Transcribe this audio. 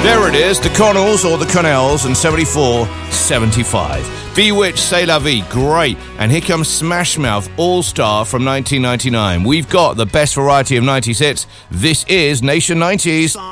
There it is, the Connells or the Connells and 74, 75. Bewitched, C'est La Vie, great. And here comes Smash Mouth All-Star from 1999. We've got the best variety of 90s hits. This is Nation 90s.